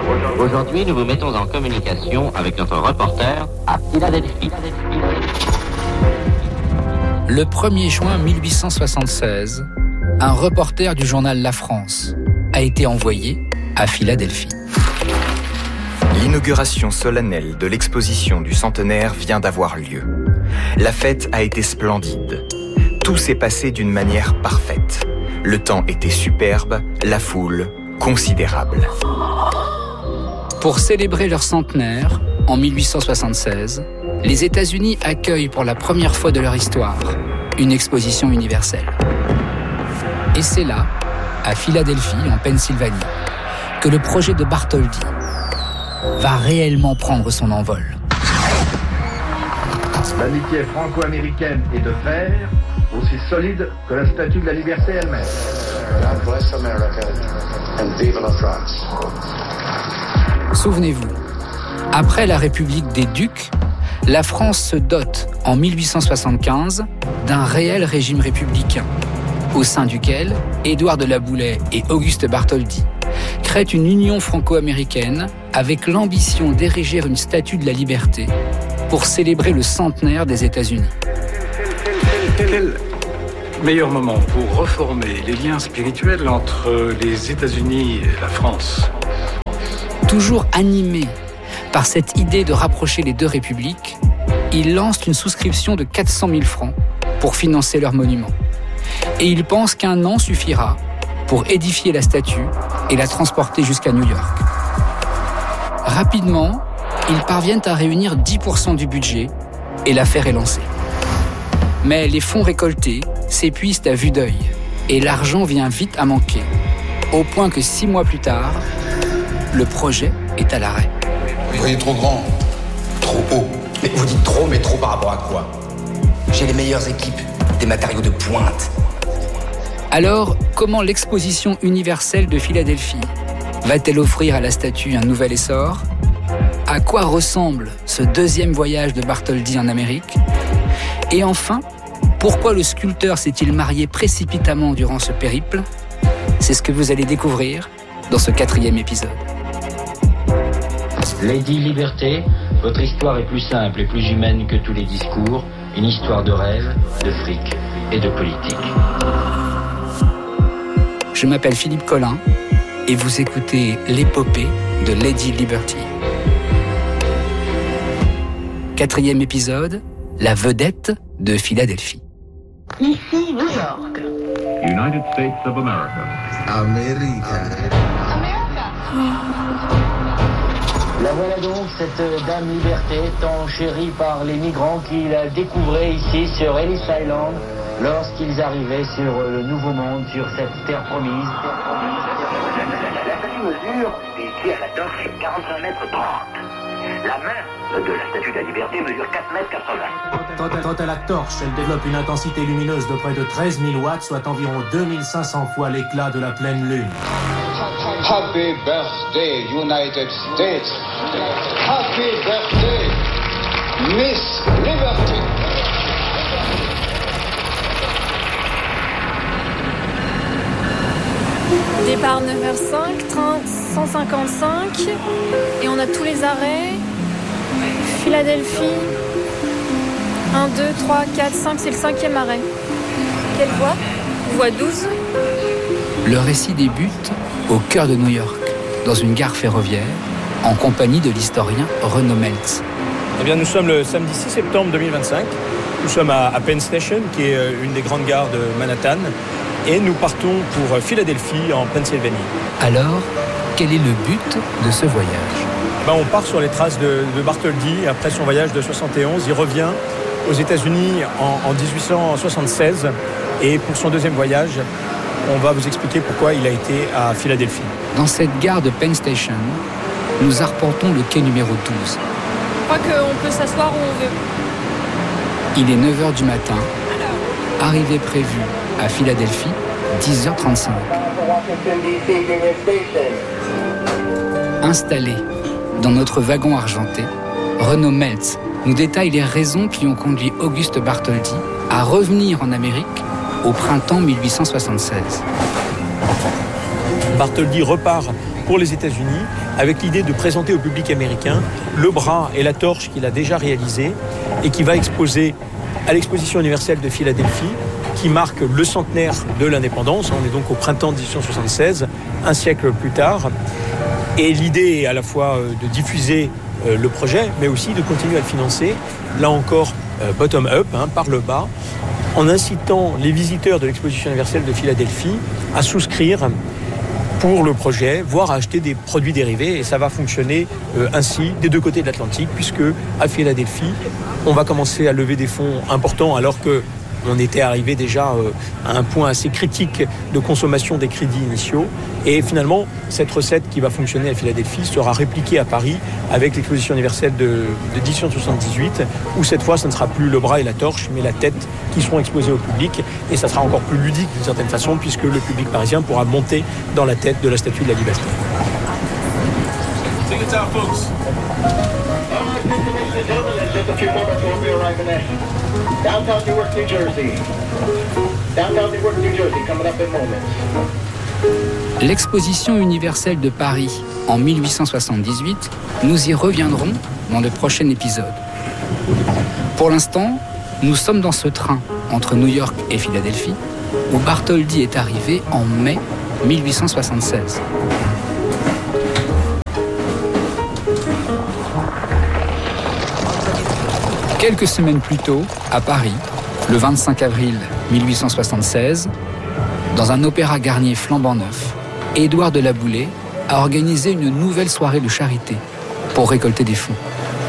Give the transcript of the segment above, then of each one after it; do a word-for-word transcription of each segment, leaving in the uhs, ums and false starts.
Aujourd'hui, nous vous mettons en communication avec notre reporter à Philadelphie. Le premier juin mille huit cent soixante-seize, un reporter du journal La France a été envoyé à Philadelphie. L'inauguration solennelle de l'exposition du centenaire vient d'avoir lieu. La fête a été splendide. Tout s'est passé d'une manière parfaite. Le temps était superbe, la foule considérable. Pour célébrer leur centenaire, en mille huit cent soixante-seize, les États-Unis accueillent pour la première fois de leur histoire une exposition universelle. Et c'est là, à Philadelphie, en Pennsylvanie, que le projet de Bartholdi va réellement prendre son envol. L'amitié franco-américaine est de fer, aussi solide que la statue de la liberté elle-même. God bless America and vive la France. Souvenez-vous, après la République des Ducs, la France se dote, en mille huit cent soixante-quinze, d'un réel régime républicain, au sein duquel Édouard de La Boulaye et Auguste Bartholdi créent une union franco-américaine avec l'ambition d'ériger une statue de la liberté pour célébrer le centenaire des États-Unis. Quel meilleur moment pour reformer les liens spirituels entre les États-Unis et la France? Toujours animé par cette idée de rapprocher les deux républiques, ils lancent une souscription de quatre cent mille francs pour financer leur monument. Et ils pensent qu'un an suffira pour édifier la statue et la transporter jusqu'à New York. Rapidement, ils parviennent à réunir dix pour cent du budget et l'affaire est lancée. Mais les fonds récoltés s'épuisent à vue d'œil et l'argent vient vite à manquer, au point que six mois plus tard, le projet est à l'arrêt. Vous voyez trop grand, trop haut. Mais vous dites trop, mais trop par rapport à quoi? J'ai les meilleures équipes, des matériaux de pointe. Alors, comment l'exposition universelle de Philadelphie va-t-elle offrir à la statue un nouvel essor? À quoi ressemble ce deuxième voyage de Bartholdi en Amérique? Et enfin, pourquoi le sculpteur s'est-il marié précipitamment durant ce périple? C'est ce que vous allez découvrir dans ce quatrième épisode. Lady Liberté, votre histoire est plus simple et plus humaine que tous les discours, une histoire de rêve, de fric et de politique. Je m'appelle Philippe Collin et vous écoutez l'épopée de Lady Liberty. Quatrième épisode, la vedette de Philadelphie. Ici, New York. United States of America. America. America. La voilà donc, cette dame Liberté, tant chérie par les migrants qui la découvraient ici sur Ellis Island, lorsqu'ils arrivaient sur le Nouveau Monde, sur cette terre promise. La statue mesure, ici à la torche, quarante-cinq mètres trente. La main de la statue de la Liberté mesure quatre mètres quatre-vingts. Quant à, quant à la torche, elle développe une intensité lumineuse de près de treize mille watts, soit environ deux mille cinq cents fois l'éclat de la pleine lune. Happy birthday, United States. Happy birthday, Miss Liberty. Départ neuf heures cinq, train cent cinquante-cinq, et on a tous les arrêts. Philadelphie, un, deux, trois, quatre, cinq, c'est le cinquième arrêt. Quelle voie? Voie douze. Le récit débute au cœur de New York, dans une gare ferroviaire, en compagnie de l'historien Renaud Meltz. Eh bien, nous sommes le samedi six septembre deux mille vingt-cinq. Nous sommes à, à Penn Station, qui est une des grandes gares de Manhattan, et nous partons pour Philadelphie, en Pennsylvanie. Alors, quel est le but de ce voyage? Ben, on part sur les traces de, de Bartholdi. Après son voyage de soixante et onze, il revient aux États-Unis en, en dix-huit cent soixante-seize. Et pour son deuxième voyage, on va vous expliquer pourquoi il a été à Philadelphie. Dans cette gare de Penn Station, nous arpentons le quai numéro douze. Je crois qu'on peut s'asseoir où on veut. Il est neuf heures du matin. Arrivée prévue à Philadelphie, dix heures trente-cinq. Installé dans notre wagon argenté, Renaud Meltz nous détaille les raisons qui ont conduit Auguste Bartholdi à revenir en Amérique au printemps mille huit cent soixante-seize. Bartholdi repart pour les États-Unis, avec l'idée de présenter au public américain le bras et la torche qu'il a déjà réalisé et qui va exposer à l'exposition universelle de Philadelphie, qui marque le centenaire de l'indépendance. On est donc au printemps dix-huit cent soixante-seize, un siècle plus tard. Et l'idée est à la fois de diffuser le projet, mais aussi de continuer à le financer, là encore bottom-up, hein, par le bas, en incitant les visiteurs de l'exposition universelle de Philadelphie à souscrire pour le projet, voire à acheter des produits dérivés. Et ça va fonctionner euh, ainsi des deux côtés de l'Atlantique, puisque à Philadelphie, on va commencer à lever des fonds importants alors que on était arrivé déjà euh, à un point assez critique de consommation des crédits initiaux. Et finalement, cette recette qui va fonctionner à Philadelphie sera répliquée à Paris avec l'exposition universelle de, de dix-huit cent soixante-dix-huit, où cette fois, ce ne sera plus le bras et la torche, mais la tête qui seront exposés au public. Et ça sera encore plus ludique d'une certaine façon, puisque le public parisien pourra monter dans la tête de la Statue de la Liberté. Downtown Newark, New Jersey. Downtown Newark, New Jersey, coming up in moments. L'exposition universelle de Paris en mille huit cent soixante-dix-huit, nous y reviendrons dans le prochain épisode. Pour l'instant, nous sommes dans ce train entre New York et Philadelphie, où Bartholdi est arrivé en mai mille huit cent soixante-seize. Quelques semaines plus tôt, à Paris, le vingt-cinq avril mille huit cent soixante-seize, dans un opéra Garnier flambant neuf, Édouard de La Boulaye a organisé une nouvelle soirée de charité pour récolter des fonds.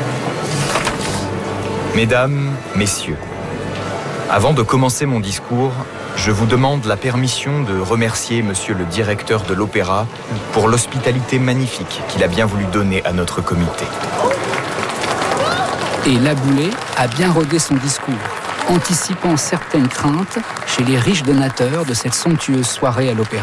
Mesdames, Messieurs, avant de commencer mon discours, je vous demande la permission de remercier Monsieur le directeur de l'Opéra pour l'hospitalité magnifique qu'il a bien voulu donner à notre comité. Et La Boulaye a bien rodé son discours, anticipant certaines craintes chez les riches donateurs de cette somptueuse soirée à l'Opéra.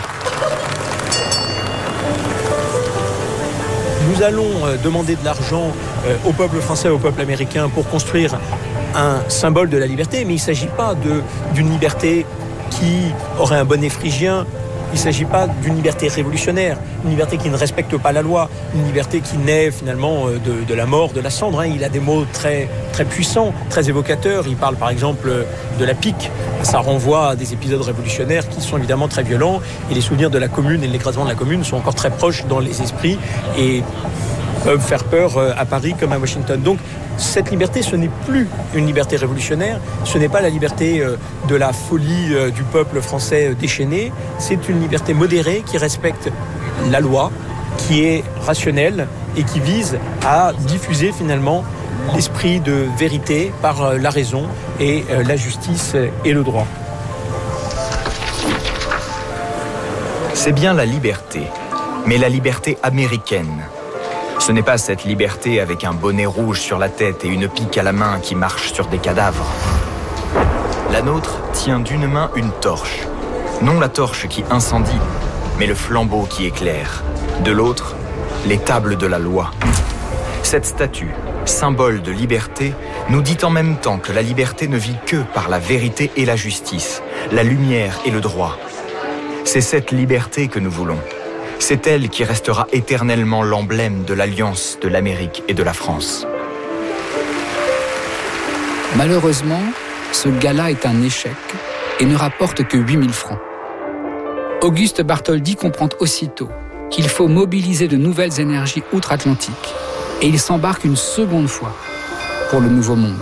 Nous allons demander de l'argent au peuple français, au peuple américain pour construire un symbole de la liberté, mais il ne s'agit pas de, d'une liberté qui aurait un bonnet phrygien. Il ne s'agit pas d'une liberté révolutionnaire, une liberté qui ne respecte pas la loi, une liberté qui naît finalement de, de la mort, de la cendre. Il a des mots très, très puissants, très évocateurs. Il parle par exemple de la pique. Ça renvoie à des épisodes révolutionnaires qui sont évidemment très violents. Et les souvenirs de la Commune et de l'écrasement de la Commune sont encore très proches dans les esprits et peuvent faire peur à Paris comme à Washington. Donc cette liberté, ce n'est plus une liberté révolutionnaire, ce n'est pas la liberté de la folie du peuple français déchaîné, c'est une liberté modérée qui respecte la loi, qui est rationnelle et qui vise à diffuser finalement l'esprit de vérité par la raison et la justice et le droit. C'est bien la liberté, mais la liberté américaine. Ce n'est pas cette liberté avec un bonnet rouge sur la tête et une pique à la main qui marche sur des cadavres. La nôtre tient d'une main une torche. Non la torche qui incendie, mais le flambeau qui éclaire. De l'autre, les tables de la loi. Cette statue, symbole de liberté, nous dit en même temps que la liberté ne vit que par la vérité et la justice, la lumière et le droit. C'est cette liberté que nous voulons. C'est elle qui restera éternellement l'emblème de l'alliance de l'Amérique et de la France. Malheureusement, ce gala est un échec et ne rapporte que huit mille francs. Auguste Bartholdi comprend aussitôt qu'il faut mobiliser de nouvelles énergies outre-Atlantique et il s'embarque une seconde fois pour le Nouveau Monde.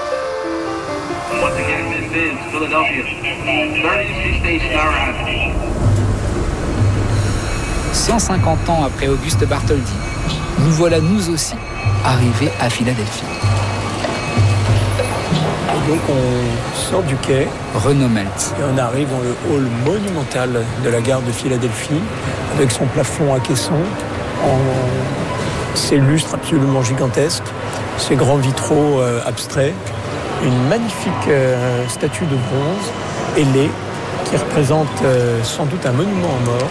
cent cinquante ans après Auguste Bartholdi, nous voilà nous aussi arrivés à Philadelphie. Et donc on sort du quai. Renaud Meltz. Et on arrive dans le hall monumental de la gare de Philadelphie, avec son plafond à caisson, en ses lustres absolument gigantesques, ses grands vitraux euh, abstraits, une magnifique euh, statue de bronze ailée qui représente euh, sans doute un monument aux morts.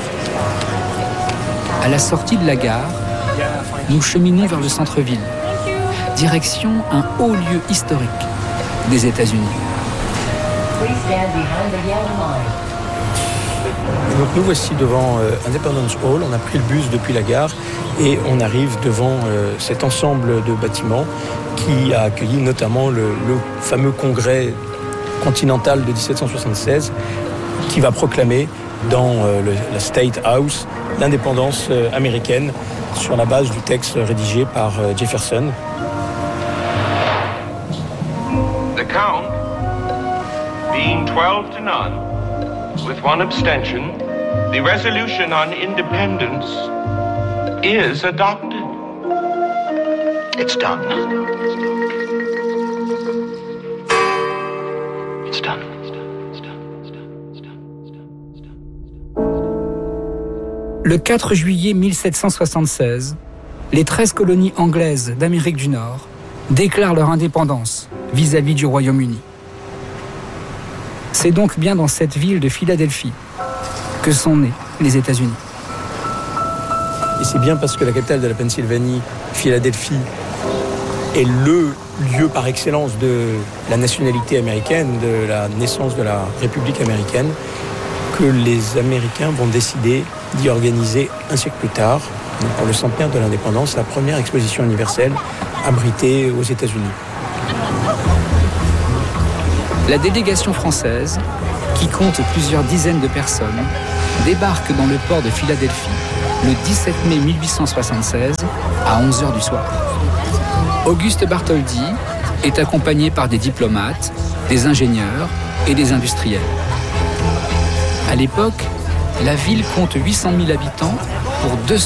À la sortie de la gare, nous cheminons vers le centre-ville, direction un haut lieu historique des États-Unis. Donc nous voici devant euh, Independence Hall, on a pris le bus depuis la gare et on arrive devant euh, cet ensemble de bâtiments qui a accueilli notamment le, le fameux congrès continental de dix-sept cent soixante-seize qui va proclamer dans euh, le, la State House l'indépendance euh, américaine sur la base du texte rédigé par euh, Jefferson. The count being twelve to none with one abstention, the resolution on independence is adopted. It's done. It's done. Le quatre juillet mille sept cent soixante-seize, les treize colonies anglaises d'Amérique du Nord déclarent leur indépendance vis-à-vis du Royaume-Uni. C'est donc bien dans cette ville de Philadelphie que sont nés les États-Unis. Et c'est bien parce que la capitale de la Pennsylvanie, Philadelphie, est le lieu par excellence de la nationalité américaine, de la naissance de la République américaine, que les Américains vont décider d'y organiser un siècle plus tard, pour le centenaire de l'indépendance, la première exposition universelle abritée aux États-Unis. La délégation française, qui compte plusieurs dizaines de personnes, débarque dans le port de Philadelphie le dix-sept mai mille huit cent soixante-seize à onze heures du soir. Auguste Bartholdi est accompagné par des diplomates, des ingénieurs et des industriels. À l'époque, la ville compte huit cent mille habitants pour deux